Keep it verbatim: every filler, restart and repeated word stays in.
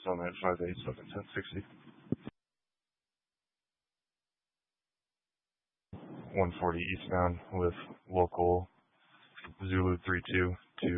Summit five eight seven ten sixty. one forty eastbound with local Zulu three two.